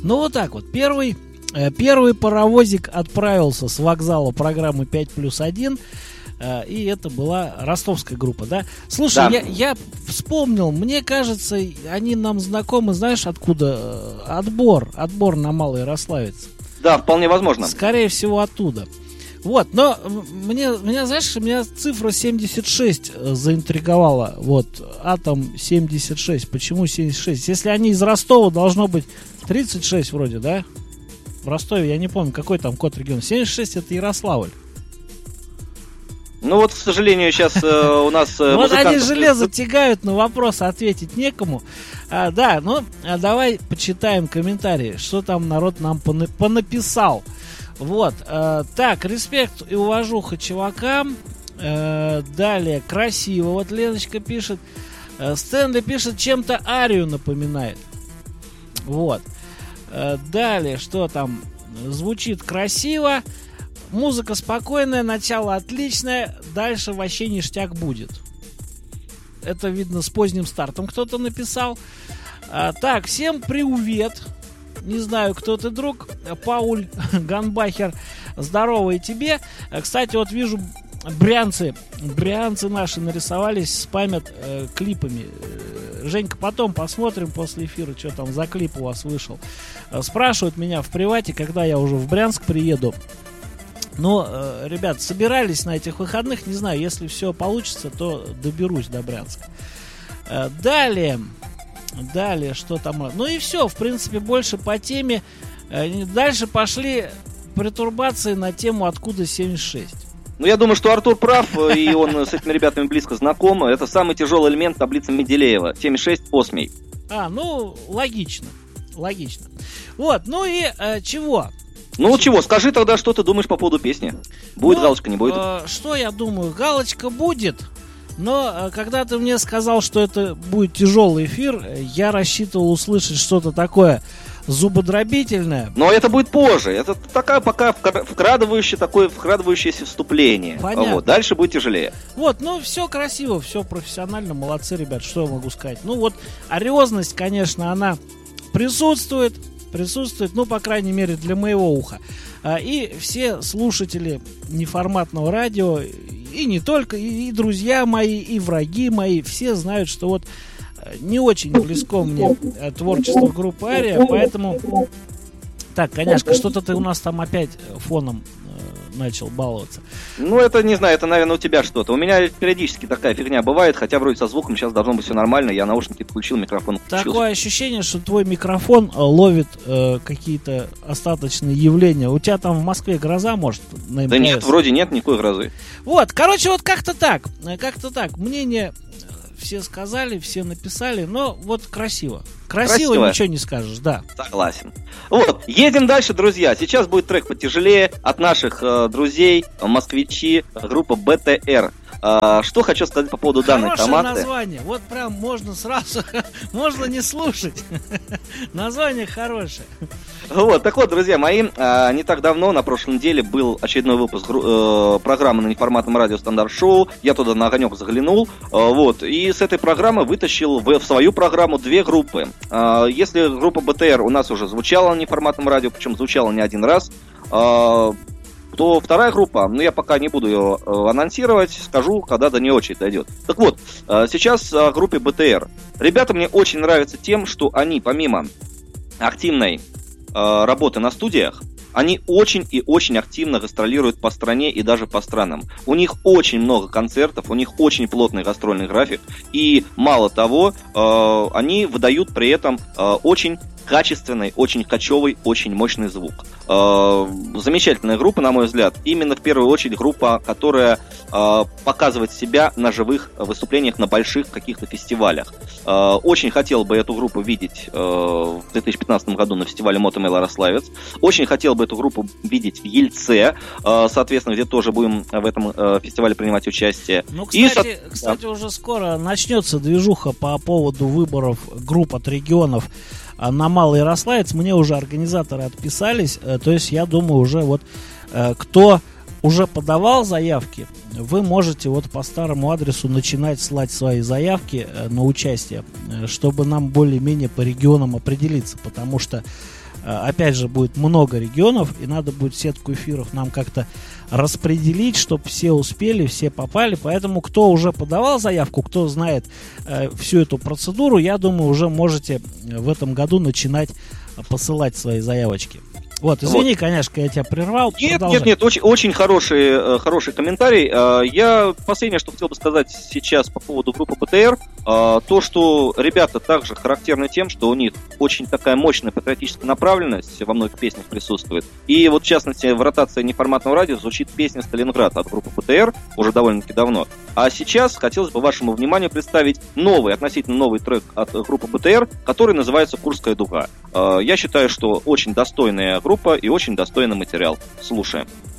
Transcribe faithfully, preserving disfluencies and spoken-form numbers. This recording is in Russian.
Ну вот так вот. Первый, э, первый паровозик отправился с вокзала программы пять плюс один. Э, и это была ростовская группа, да? Слушай, Да. я, я вспомнил, мне кажется, они нам знакомы, знаешь, откуда? Отбор, отбор на Малый Ярославец. Да, вполне возможно. Скорее всего, оттуда. Вот, но мне, меня, знаешь, меня цифра семьдесят шесть заинтриговала. Вот, Атом семьдесят шесть. Почему семьдесят шесть? Если они из Ростова, должно быть тридцать шесть вроде, да? В Ростове, я не помню, какой там код региона. семьдесят шесть это Ярославль. Ну вот, к сожалению, сейчас э, у нас... Э, вот они музыкантов... железо тягают, на вопрос ответить некому. А, да, ну, а давай почитаем комментарии, что там народ нам пона- понаписал. Вот, э, так, респект и уважуха чувакам. Э, далее, красиво. Вот Леночка пишет. Э, Стэнли пишет, чем-то Арию напоминает. Вот. Э, далее, что там? Звучит красиво. Музыка спокойная, начало отличное. Дальше вообще ништяк будет. Это видно с поздним стартом кто-то написал. А, так, всем привет. Не знаю, кто ты, друг. Пауль Ганбахер. Здорово и тебе. Кстати, вот вижу, брянцы, брянцы наши нарисовались, спамят э, клипами. Женька, потом посмотрим после эфира, что там за клип у вас вышел. Спрашивают меня в привате, когда я уже в Брянск приеду. Но, э, ребят, собирались на этих выходных. Не знаю, если все получится, то доберусь до Брянска. Э, далее... Далее, что там... Ну и все, в принципе, больше по теме. Дальше пошли пертурбации на тему «Откуда семьдесят шесть». Ну, я думаю, что Артур прав, и он с этими ребятами близко знаком. Это самый тяжелый элемент таблицы Менделеева. семьдесят шесть осмий. А, ну, логично. Логично. Вот, ну и э, чего? Ну чего, скажи тогда, что ты думаешь по поводу песни. Будет ну, галочка, не будет? Э, что я думаю? Галочка будет. Но э, когда ты мне сказал, что это будет тяжелый эфир, я рассчитывал услышать что-то такое зубодробительное. Но это будет позже. Это такая пока вкрадывающее, такое вкрадывающееся вступление. Понятно. Вот. Дальше будет тяжелее. Вот, ну все красиво, все профессионально, молодцы, ребят, что я могу сказать. Ну вот, ариозность, конечно, она присутствует, присутствует, ну, по крайней мере, для моего уха. И все слушатели неформатного радио, и не только, и, и друзья мои, и враги мои, все знают, что вот не очень близко мне творчество группы Ария, поэтому... Так, конечно, что-то ты у нас там опять фоном э, начал баловаться. Ну, это, не знаю, это, наверное, у тебя что-то. У меня периодически такая фигня бывает, хотя вроде со звуком сейчас должно быть все нормально, я наушники включил, микрофон включил. Такое ощущение, что твой микрофон ловит э, какие-то остаточные явления. У тебя там в Москве гроза, может, на эм ка эс? Да нет, вроде нет никакой грозы. Вот, короче, вот как-то так, как-то так. Мнение все сказали, все написали, но вот красиво. Красиво, красиво. Ничего не скажешь, да. Согласен. Вот, едем дальше, друзья. Сейчас будет трек потяжелее от наших э, друзей, москвичи, группа бэ тэ эр. Э, что хочу сказать по поводу данной Хорошее команды. название, вот прям можно сразу, можно не слушать. Название хорошее. Вот, так вот, друзья мои, э, не так давно, на прошлой неделе, был очередной выпуск э, программы на неформатном радио «Стандарт Шоу». Я туда на огонек заглянул, э, вот, и с этой программы вытащил в, в свою программу две группы. Э, если группа бэ тэ эр у нас уже звучала на неформатном радио, причем звучала не один раз, э, то вторая группа, ну я пока не буду ее э, анонсировать, скажу, когда до нее очередь дойдет. Так вот, э, сейчас о группе бэ тэ эр. Ребята мне очень нравятся тем, что они, помимо активной э, работы на студиях, они очень и очень активно гастролируют по стране и даже по странам. У них очень много концертов, у них очень плотный гастрольный график. И мало того, э, они выдают при этом э, очень качественный, очень кочевый, очень мощный звук. Э, замечательная группа, на мой взгляд. Именно в первую очередь группа, которая э, показывает себя на живых выступлениях на больших каких-то фестивалях. Э, очень хотел бы эту группу видеть э, в две тысячи пятнадцатом году на фестивале Мотомейл Ярославец. Очень хотел бы эту группу видеть в Ельце, э, соответственно, где тоже будем в этом э, фестивале принимать участие. Ну, кстати, И, кстати, уже скоро начнется движуха по поводу выборов групп от регионов на Малый Ярославец. Мне уже организаторы отписались, то есть я думаю, уже вот кто уже подавал заявки, вы можете вот по старому адресу начинать слать свои заявки на участие, чтобы нам более-менее по регионам определиться, потому что опять же, будет много регионов, и надо будет сетку эфиров нам как-то распределить, чтобы все успели, все попали. Поэтому, кто уже подавал заявку, кто знает э, всю эту процедуру, я думаю, уже можете в этом году начинать посылать свои заявочки. Вот, извини, вот. Конечно, я тебя прервал. Нет, Продолжай. нет, нет, очень, очень хороший, хороший комментарий. Я последнее, что хотел бы сказать сейчас по поводу группы БТР, то, что ребята также характерны тем, что у них очень такая мощная патриотическая направленность во многих песнях присутствует. И вот, в частности, в ротации неформатного радио звучит песня «Сталинград» от группы БТР уже довольно-таки давно. А сейчас хотелось бы вашему вниманию представить новый, относительно новый трек от группы БТР, который называется «Курская дуга». Я считаю, что очень достойная группа и очень достойный материал. Слушаем.